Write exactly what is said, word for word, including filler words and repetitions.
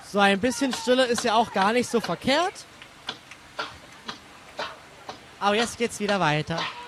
So ein bisschen Stille ist ja auch gar nicht so verkehrt. Aber jetzt geht's wieder weiter.